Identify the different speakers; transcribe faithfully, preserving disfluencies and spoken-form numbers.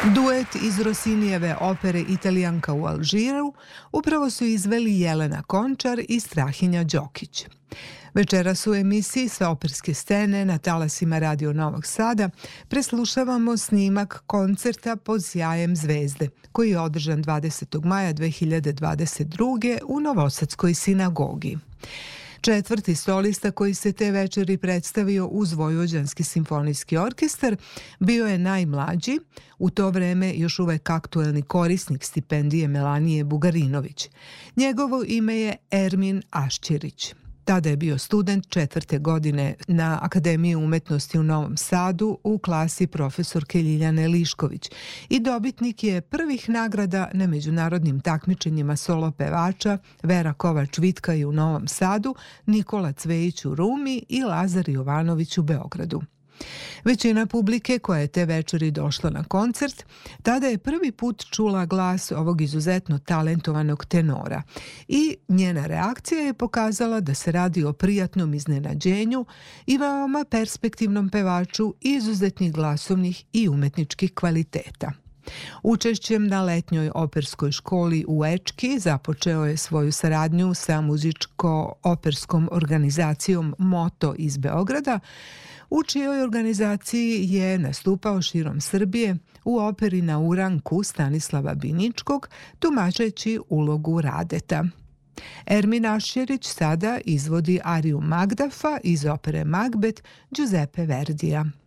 Speaker 1: Duet iz Rossinijeve opere Italijanka u Alžiru upravo su izveli Jelena Končar i Strahinja Đokić. Večeras u emisiji sa operske scene na talasima Radio Novog Sada preslušavamo snimak koncerta Pod sjajem zvezde, koji je održan dvadesetog maja dve hiljade dvadeset druge. u Novosadskoj sinagogi. Četvrti solista koji se te večeri predstavio uz Vojvođanski simfonijski orkestar bio je najmlađi, u to vreme još uvek aktuelni korisnik stipendije Melanije Bugarinović. Njegovo ime je Ermin Ašćerić. Tada je bio student četvrte godine na Akademiji umetnosti u Novom Sadu u klasi profesorke Ljiljane Lišković i dobitnik je prvih nagrada na međunarodnim takmičenjima solo pevača Vera Kovač-Vitkaj u Novom Sadu, Nikola Cvejić u Rumi i Lazar Jovanović u Beogradu. Većina publike koja je te večeri došla na koncert tada je prvi put čula glas ovog izuzetno talentovanog tenora i njena reakcija je pokazala da se radi o prijatnom iznenađenju i veoma perspektivnom pevaču izuzetnih glasovnih i umetničkih kvaliteta. Učešćem na letnjoj operskoj školi u Ečki započeo je svoju saradnju sa muzičko-operskom organizacijom Moto iz Beograda, u čijoj organizaciji je nastupao širom Srbije u operi Na uranku Stanislava Biničkog, tumačeći ulogu Radeta. Ermin Ašćerić sada izvodi ariju Magdafa iz opere Magbet Giuseppe Verdija.